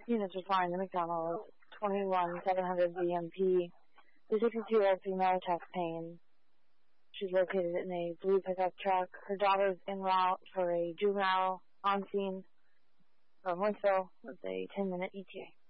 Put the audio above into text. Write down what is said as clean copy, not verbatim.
Units responding to McDonald's, 21700 BMP. The 62-year-old female chest pain. She's located in a blue pickup truck. Her daughter's en route for a juvenile on scene from Wentzville with a 10-minute ETA.